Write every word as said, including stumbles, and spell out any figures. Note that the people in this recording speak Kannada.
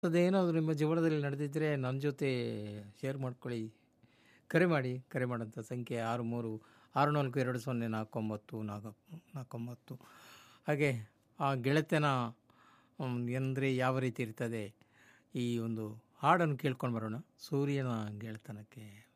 ಅದೇನಾದರೂ ನಿಮ್ಮ ಜೀವನದಲ್ಲಿ ನಡೆದಿದ್ದರೆ ನನ್ನ ಜೊತೆ ಶೇರ್ ಮಾಡ್ಕೊಳ್ಳಿ. ಕರೆ ಮಾಡಿ. ಕರೆ ಮಾಡೋಂಥ ಸಂಖ್ಯೆ ಆರು ಮೂರು ಆರು ನಾಲ್ಕು ಎರಡು ಸೊನ್ನೆ ನಾಲ್ಕು ಒಂಬತ್ತು ನಾಲ್ಕು ನಾಲ್ಕೊಂಬತ್ತು. ಹಾಗೆ ಆ ಗೆಳೆತನ ಅಂದರೆ ಯಾವ ರೀತಿ ಇರ್ತದೆ, ಈ ಒಂದು ಹಾಡನ್ನು ಕೇಳ್ಕೊಂಡು ಬರೋಣ. ಸೂರ್ಯನ ಗೆಳೆತನಕ್ಕೆ